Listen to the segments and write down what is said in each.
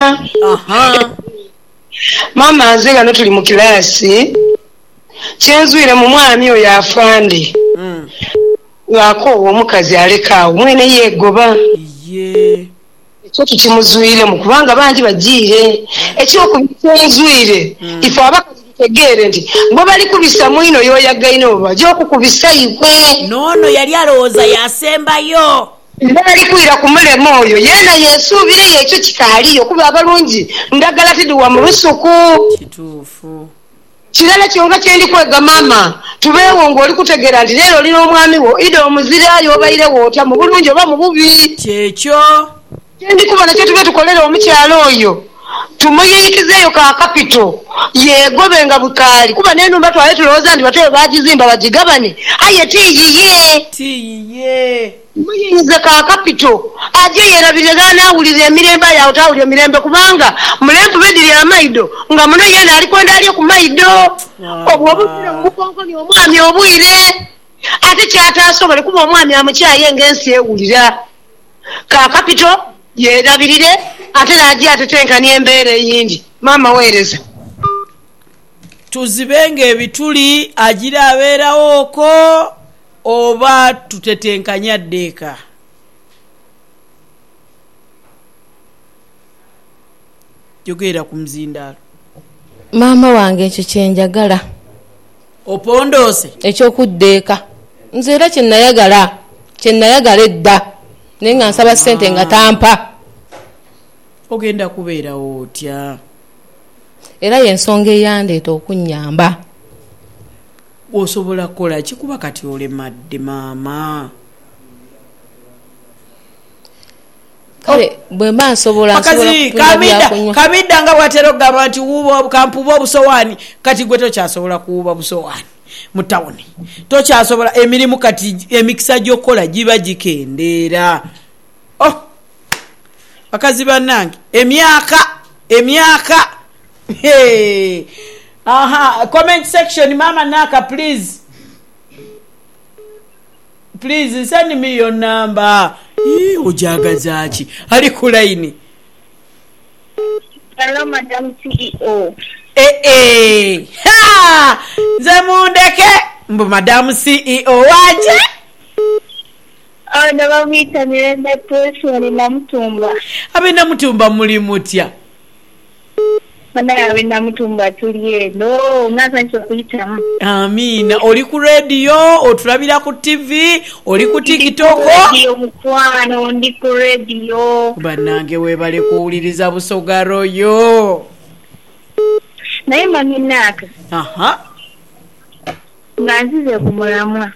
Mama nze nga tuli mu kilasi kyenzwire mu mwami oyo afande wako omukazi alekaawo mwene yegoba ekyo tukimuzwire mu kubanga bangi bagiire ekyokubitenzwire ife abakazi tutegeere nti bo bali kubisa mwino yoyagaine oba gyokukubisa iwe nono yali alowooza yasembayo bali kwira ku mulemo oyo yena yesuubire ekyo kikaaliyo kuba abalungi ndagala tiduwa mu lusuku kituufu kirala kyonga kyendi kwega mama tubeewo ng'oli kutegeera nti leero olina omwami wo ida omuziraayo obaire wootya mu bulungi oba mu bubi kyekyo kyendi kuba nakyo tube tukolere omukyalo oyo tumuyiikizeeyo ka kapito yeegobenga bukaali kuba n'enumba twale tulowooza nti batwe bagizimba bagigabane aye tiyiye muyiize ka kapito ajye yerabire ganaawulira emirembe yawe tawulira emirembe kubanga mulempu bediri amaido nga muno yena ali kwenda alyo ku maido obwo obuzire mu bukonkoni omwami obwire ate kyataasobole kuba omwami amukyaye ng'ensi ewulira ka kapito yerabirire ate najja atetenkania embeera eyindi mama weereza tuzibenga ebituli agira abeerawo oko oba tutetenkanya ddeeka jogera ku mzindaalo maama wange ekyo kyenjagala opondoose ekyokuddeeka nze era kyenayagala edda naye nga nsaba ssente nga tampa ogenda kubeerawo otya era yensonga eyandeeta okunnyamba osobola kukola kikuba kati olemadde maama kale bwe mba nsobola kamidda nga bwatera okugamba nti kampuba obusowaani kati gwe tokyasobola kuwuba busowaani mu tawuni tokyasobola emirimu kati emikisa gy'okukola giba gikendeera bakazi bannange emyaka comment section mama Naka please send me your number ojagazaaki ali ku line. Hello Madam CEO. Nze mundeke mbu Madam CEO waje Nabamwita Miranda Person Namutumba. Abena Mutumba muli mutya? Abena Mutumba tuli eno ngaza ncho kuyitamu. Amina. Oli ku radio, otulabira ku TV, oli ku TikTok. Radio mukwano ndi ku radio. Bannange webale kuwuliriza busogaro yo. Naye mami Naka. Nganzize kumulamwa.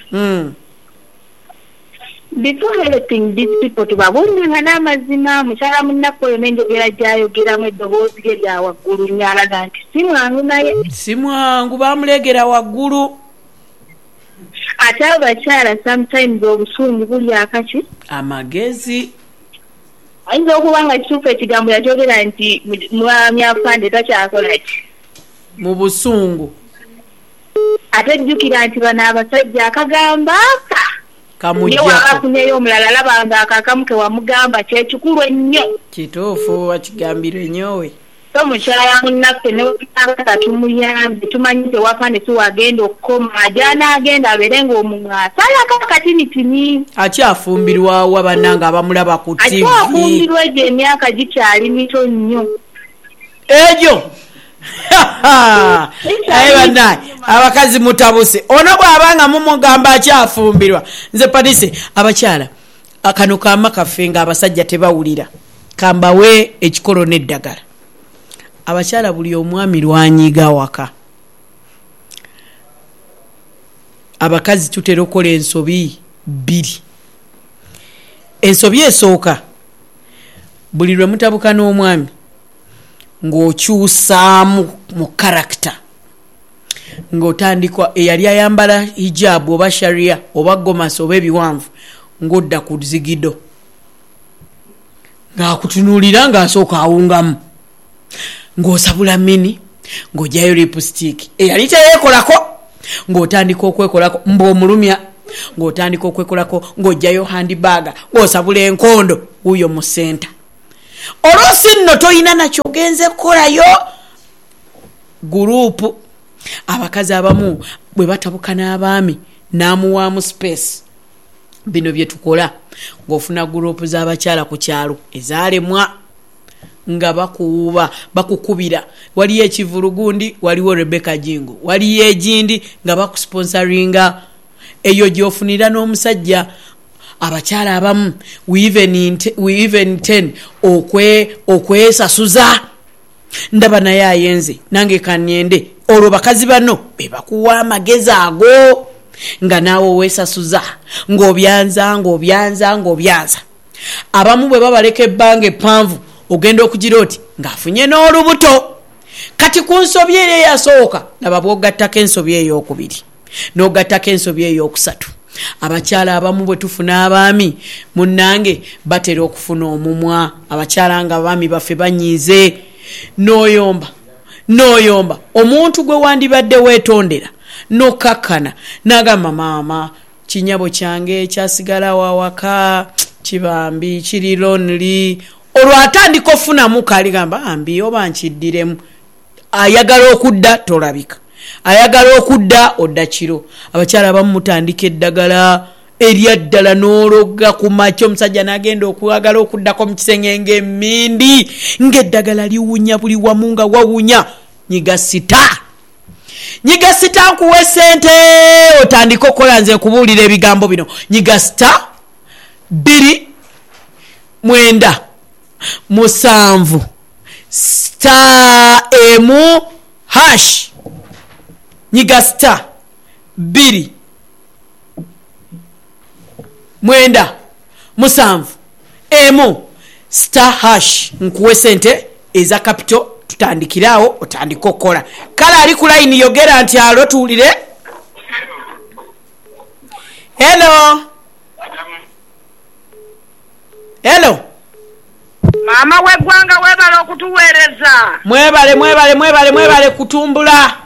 Before helping these people to babunga n'amazima mukyala munnako oyo n'enjogera gy'ayogeramu eddoboozi lye lya waggulu nyalaga nti si mwangu naye si mwangu bamulegera waggulu ate abakyala sometimes obusungu buli akaki amagezi ayinza okuba nga kituufu ekigambo yakyogera nti mwami afande takyakola ki mu busungu ate jjukira nti bano abasajja akagamba kamujakuneyo omulala labanga akakamu ke wamugamba kyekikulu ennyo kituufu wakigambira ennyowe so mukyala munnaffe newaka tumuyambe tumanyi tewaka ne tuwagenda okukoma ajanaagenda abeere ng'omumwasa alaka katinitini akyafumbirwawa bannanga abamulaba ku TV akyafumbirwa egyo emyaka gikyali mito nnyo egyo aye bannaye abakazi mutabuse ono bw'abanga mumugamba akyafumbirwa nze Patrice abakyala akano kama kaffe nga abasajja tebawulira kambawe ekikolo n'eddagala abakyala buli omwami lwanyiga waka abakazi tutera okukola ensobi bbiri. Ensobi esooka buli lwe mutabuka n'omwami ng'okyusaamu mu karakta ng'otandikwa eyali ayambala hijabu oba sharia oba gomasi oba ebiwanvu ng'odda ku zigido ng'akutunuulira ng'asooka awungamu ng'osabula mini ng'ojjayo lipstick eyali teyeekolako ng'otandika okwekolako mb'omulumya ng'otandika okwekolako ng'ojjayo handibaaga ng'osabula enkondo wuyo mu senta oluusi nno toyina nakyo ogenze kukolayo. Gurupu abakazi abamu bwe batabuka n'abaami n'amuwaamu space. Bino bye tukola ng'ofuna gurupu z'abakyala ku kyalo ezaalemwa nga bakukubira. Waliyo Ekivurugundi, waliwo Rebecca Jingo, waliyo egindi nga bakusponsoringa. Eyo gy'ofunira n'omusajja. Abakyala abamu we even 10 okwesasuza. Ndaba naye ayenze nange kanyende. Olwo bakazi bano be bakuwa amagezi ago nga naawe weesasuza ng'obyanza. Abamu bwe babaleka ebbanga eppanvu ogenda okugira oti ng'afunye n'olubuto. Kati ku nsobi eyo eyasooka laba bw'ogattako ensobi ey'okubiri n'ogattako ensobi ey'okusatu. Abakyala abamu bwe tufuna abaami munnange batera okufuna omumwa. Abakyala nga abaami baffe banyiize. N'oyomba omuntu gwe wandibadde weetondera n'okkakkana n'agamba maama kinyabo kyange kyasigala wawaka kibambi kiri lonely. Olwo atandika ofunamu kaligamba ambi oba nkiddiremu. Ayagala okudda tolabika, ayagala okudda odda kiro. Abakyala abamu mutandika eddagala eryaddala n'ologga ku makya. Omusajja n'agenda okwagala okuddako mu kisenge ng'emmindi ng'eddagala liwunya buli wamu nga wawunya. Nyiga sita nkuwe ssente otandika okukola. Nze nkubuulira ebigambo bino. Nyiga sita 2 9 7 star emu hash. Nyiga star 2 9 7 emu star hash. Nkuwe ssente eza capital tutandikirawo otandika okukola. Kale ali ku line yogera nti alo tuwulire. Hello. Mama w'eggwanga webale okutuweereza. Mwebale kutumbula.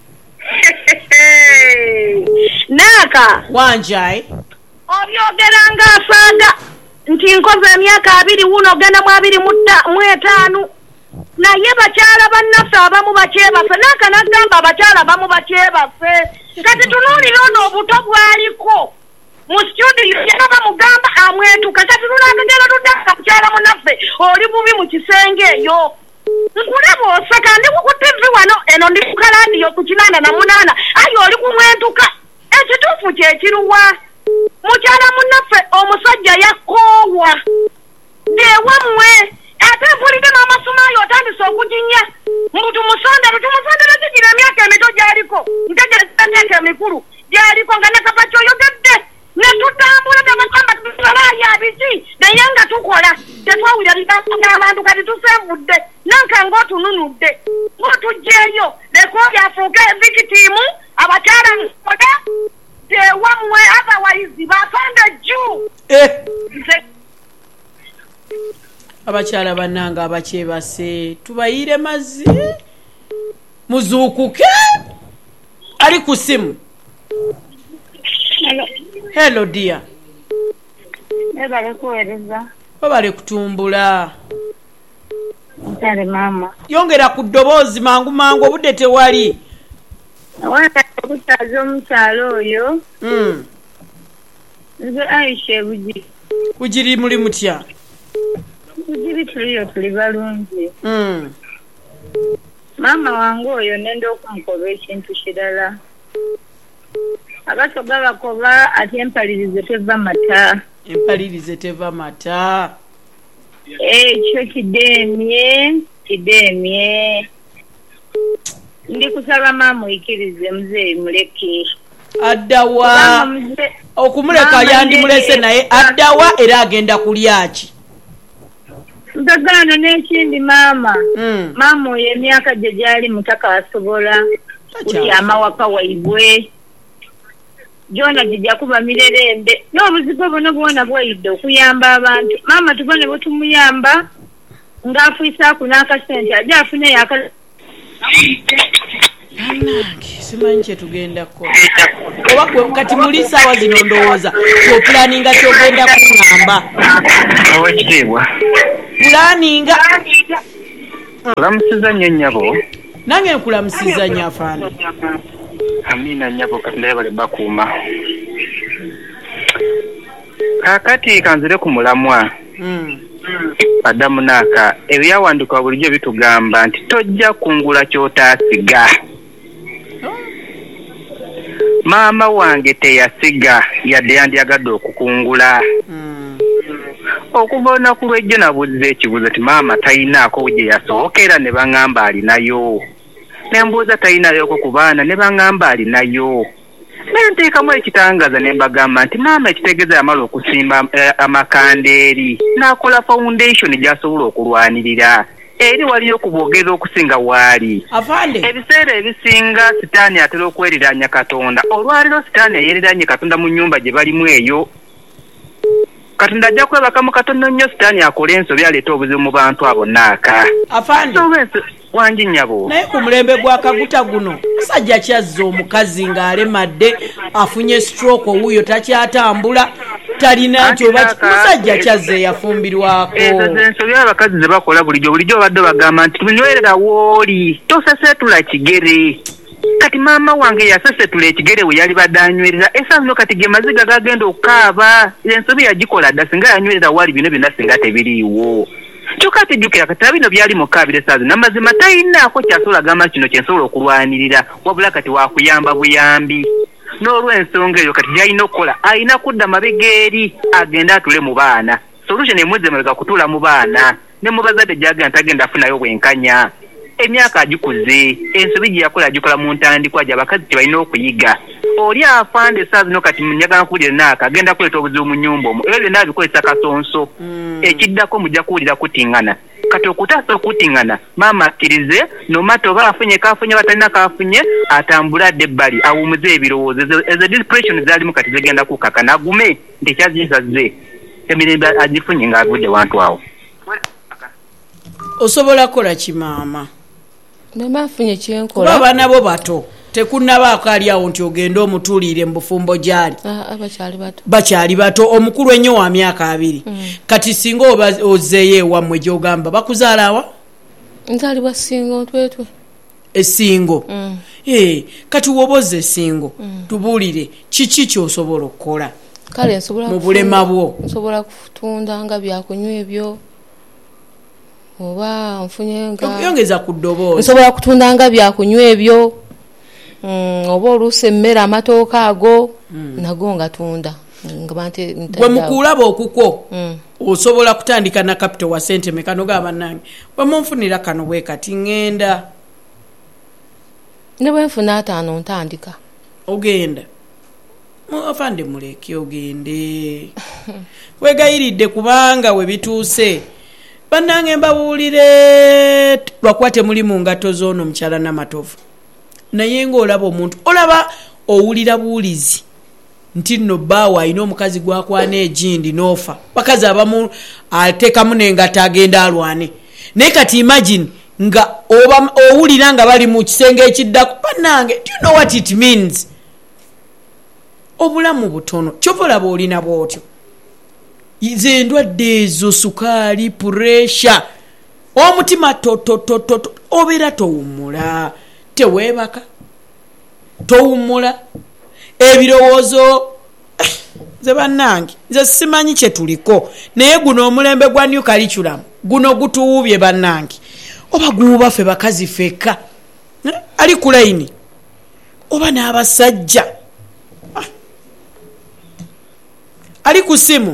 Naaka wanjai obyogeranga asaaga nti nkoze emyaka 2 wuno ogenda mu 25 naye bakyala bannaffe abamu bakyebase. Naaka nagamba abakyala abamu bakyebase. Kati tunuulira ono obuto bwaliko mu studio yaba mugamba amwetuka. Kati tunagenda tudda mukyala munaffe oli bubi mu kisenge eyo. Nkulaba oseka ndi ku TV wano eno ndi ku radio ku 88 ayo oli kumwetuka. Ekituufu kyekiruwa mukyala munaffe omusajja yakoowa newamwe ate mpulidde n'amasumayo otandise okuginya mbu tumusondera kigira emyaka emito gyaliko ntegerezaateeka emikulu gyaliko nga nekapa kyoyogedde ne tutambula tabagamba tusalaayo abiki naye nga tukola tetwawulira bigambo abantu kati tusembudde nanka ng'otununudde ng'otugjeeyo leko byafuuka evikitiimu abakyala nkoda tewamwe otherwise bapanda juu. Abakyala bannanga abakyebase tubayire mazzi muzuukuke. Ali ku simu. Hello dear. Ebale kuweereza. Obale kutumbula. Ntale mama. Yongera ku ddoboozi mangu obudde tewali. Awana okutaza omukyalo oyo. Nze Aisha Bugiri muli mutya? Bugiri tuli balungi. Mama wange oyo nenda okumukoba ekintu kirala. Abasoga bakoba ati empalirize teva mata. Ekyo kidemye. Ndi kusaba mama oyikirize muzeeyi muleke. Addawa okumuleka yandimulese naye addawa era agenda kulyaki? Ndagaana n'ekindi mama. Mama oyo emyaka gye gyali mutaka asobola kutyama waka waibwe. Jona jijja kuba mirerembe. N'obuzigo buno bwona bwayidde okuyamba abantu. Mama tubone bwe tumuyamba ng'afuisaku n'akasente ajja afune yaka. Simanyi kyetugenda kukola. Oba kati muli ssaawa zino ndowooza opulaninga kyogenda kuŋŋamba. Awekitiibwa pulaninga. Kulamusiza nnyo nnyabo. Nange nkulamusiza nnyo afande. Amina nnyabo katulebale bakuuma. Kakati kanzire ku mulamwa. Adamu naaka ebyawanduka bulijjo bitugamba nti tojja kungula ky'otaasiga. Maama wange teyasiga yadde yandyagadde okukungula. Okuva olunaku lw'ejjo nabuuliza ekibuuzo ti maama talinaako gye yasookera ne baŋŋamba alinayo. Ne mbuuza talinayoko ku baana ne baŋŋamba alinayo. Ne nteekamu ekitangaza ne mbagamba nti maama ekitegeeza yamala okusimba amakandeeri n'akola foundation gy'asobola okulwanirira. Eri waliyo okubogeza okusinga waali. Afande. Ebiseera ebisinga sitaani atera okweriranya Katonda. Olwaliro sitaani yeeriranye Katonda mu nnyumba gye balimu eyo. Katonda ajja kwebaka mu Katonda nnyo sitaani akola ensobi aleeta obuzibu mu bantu abo naaka. Afande. Wangi nnyabo. Naye ku mulembe gwa kaguta guno musajja kyazza omukazi ng'alemadde afunye stroke owuyo takyatambula talina nti oba musajja kyazza yafumbirwako. Ezo ensobi abakazi ze bakola bulijjo badde bagamba nti tunywerera wooli tosesetula kigere. Kati maama wange yasesetula ekigere we yali badde anywerera esa zino kati ge maziga gagenda okukaaba. Ensobi yagikola dda singa yanywerera waali bino byonna singa tebiriiwo. Kyokka tejjukira kati bino byali mukaabire saazi n'amazima talinaako kyasobola gamba kino kyensobola okulwanirira wabula kati wakuyamba buyambi. N'olw'ensonga eyo kati gy'alina okukola alina kudda mabega eri agenda atule mu baana. Solution emweze mabega kutuula mu baana ne mu bazadde gy'agenda tagenda afunayo bwenkanya. Emyaka agikuze ensobi gye yakola agikola mu ntandikwa gy'abakazi kye balina okuyiga. Oli afande saazi no kati njagala kuwulira naaka agenda kuleeta obuzibu mu nnyumba omwo ebyo byonna abikozesa kasonso. Ekiddako mujja kuwulira kutingana. Kati okutaasa okutingana maama akkirize nomata oba afunye kafunye batalina kafunye atambule adde ebbali awumuze ebirowoozo ezo depression zaalimu kati zigenda kukaka nagume nti ekyazisaze emirembe agifunye ng'avudde wantu awo. Osobola kukola ki maama? Nemafunye kyenkola. Kuba abaana bo bato tekunnabaako ali awo nti ogende omutuulire mu bufumbo gyali. Bakyali bato omukulu ennyo wa myaka 2. Kati singa oba ozeeyo ewammwe gy'ogamba bakuzaala wa? Nzaalibwa Ssingo twetwe. Essingo. Kati woboze Ssingo tubuulire kiki ky'osobola okukola? Kale nsobola mu bulema bwo. Nsobola kutunda nga byakunywa ebyo. Oba nfunye nga yongeza ku ddoboozi. Nsobola kutunda nga byakunywa ebyo. Oba oluusi emmere amatooka ago nago nga tunda. Gwe mukuulaba okuko osobola kutandika na capital wa sente mekano g'abannange bwe munfunira kano bwe kati ŋŋenda. Ne bwe nfuna 5 ntandika. Ogenda. Afande muleke ogende. Wegayiridde kubanga we bituuse. Bannange mbabuulire bakwate muli mu ngato z'ono mukyala n'amatovu. Naye ng'olaba omuntu olaba owulira buulizi nti nno bbaawo alina omukazi gwakwana egindi n'ofa bakazi abamu ateekamu n'engato agenda alwane. Naye kati imagine nga oba owulira nga bali mu kisenge ekiddako bannange do you know what it means? Obulamu butono kyova olaba olina bw'otyo. Ze ndwadde ezo sukaali puresha omutima totototo obeera towummula teweebaka towummula ebirowoozo ze bannange nze simanyi kye tuliko naye guno omulembe gwa new curriculum guno gutuwuubye bannange oba guubaffe bakazi fekka ali ku layini oba n'abasajja ali ku simu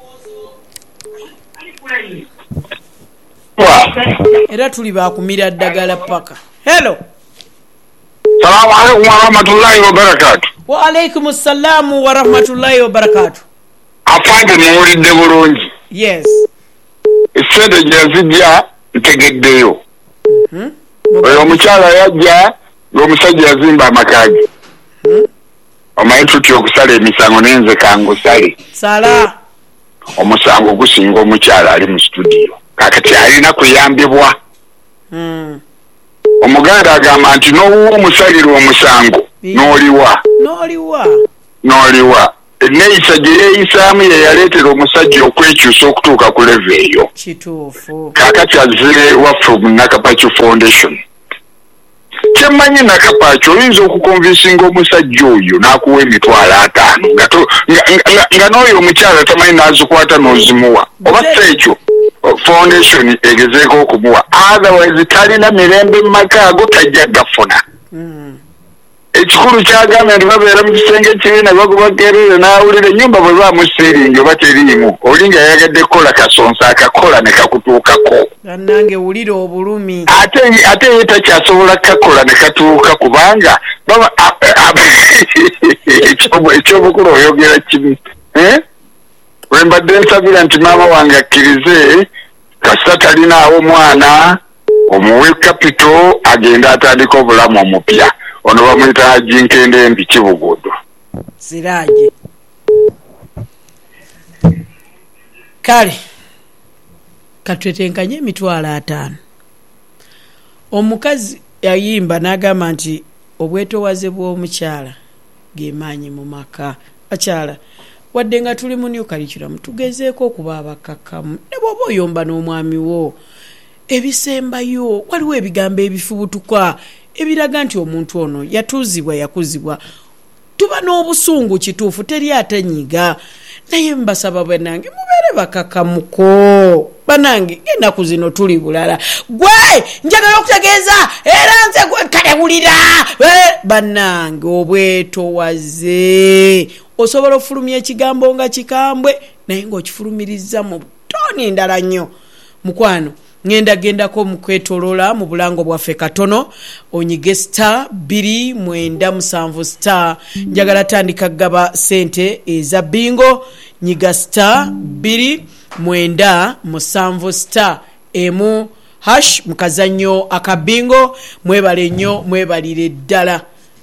era tuli bakumira ddagala paka. Hello. Salamu alaikum wa rahmatullahi wa barakatuh. Wa alaikum assalamu wa rahmatullahi wa barakatuh. Afande muwulidde bulungi. Yes. Essente gyazijja ntegeddeyo. Oyo omukyala yajja ng'omusajja yazimba amakaagi. Omanyi tutya okusala emisango nenze kangusale. Sala. Omusango gusinga omukyala ali mu studio. Kakati alina kuyambibwa. Omuganda agamba nti n'owuwa omusalira omusango n'oliwa. N'oliwa. neeyisa gye yeeyisaamu ye yaleetera omusajja okwekyusa okutuuka ku leve eyo. Kituufu. Kaakati azire waffe mu Nakapacho Foundation. Kyemmanyi Nakapacho oyinza okukonvinsinga omusajja oyo n'akuwa $5,000 nga n'oyo omukyala tamanyi n'azikwata n'ozimuwa. Oba si ekyo foundation egezeeko okumuwa. Otherwise talina mirembe mu maka ago tajja gafuna. Ekikulu kyagambye nti babeera mu kisenge kibiina bakubakerere n'awulira ennyumba bwe baamusiringi oba teriimu olinga yayagadde kukola kasonsa akakola ne kakutuukako. Nange wulira obulumi. Ate ye takyasobola kakola ne katuuka kubanga ekyobukulu oyogera kibi. Bwe mbadde nsabira nti maama wange akkirize kasita talinaawo mwana omuwe kapito agenda atandika obulamu omupya. Ono bamuyita Jinkende Mbi Kibugudu. Siraje. Kale. Katwetenkanye $5,000. Omukazi yayimba n'agamba nti obwetowaze bw'omukyala gemaanyi mu maka. Akyala wadde nga tuli mu new curriculum tugezeeko okuba abakakkamu ne bw'oba oyomba n'omwami wo ebisembayo waliwo ebigambo ebifubutuka ebiraga nti omuntu ono yatuuzibwa yakuzibwa tuba n'obusungu kituufu teri atanyiga naye mbasaba bannange mubeere bakakkamuko bannange ennaku zino tuli bulala gwe njagala okutegeeza era nze kalewulira bannange obwetowaze osobola okufulumya ekigambo nga kikambwe naye ng'okifulumiriza mu tooni ndala nnyo mukwano gendako mu kwetolola mu bulango bwaffe katono onyige *297 njagala tandika gaba sente eza bingo nyiga *297 emu hash mukazanyo akabingo mwebale nnyo mwebalire ddala.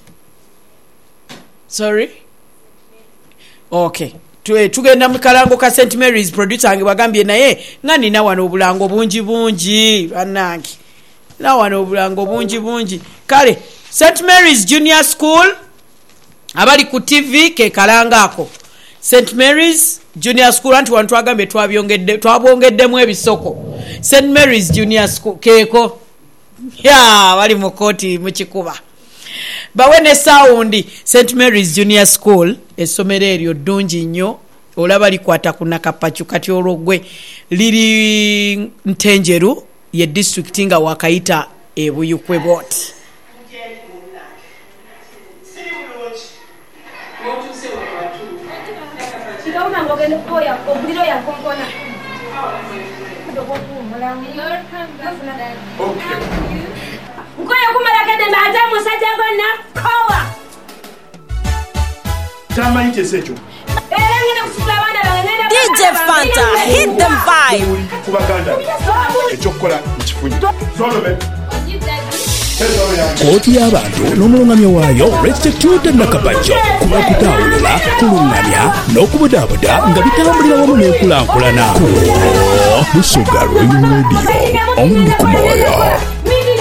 Sorry? Okay. Tugenda mu kalango ka St. Mary's producer ange bagambye naye nga nina wano obulango bungi bannange na wano obulango bungi kale St. Mary's Junior School abali ku TV ke kalangako St. Mary's Junior School anti wantu agambe twabongeddemu ebisoko St. Mary's Junior School keeko bali mu kooti mu kikuba bawene saundi St. Mary's Junior School essomero eryo ddungi nnyo olaba likwata ku Nakapacho kati olwogwe liri Ntenjeru ye district nga wakayita ebuyukwe bot. DJ Fanta, hit them vibe. Kooti y'abantu n'omulungamya waayo Restitute Nakapacho kuba kutawulula kulungamya n'okubudaabuda nga bitambulira wamu n'enkulaakulana ku Lusuga Radio on the Kumoya.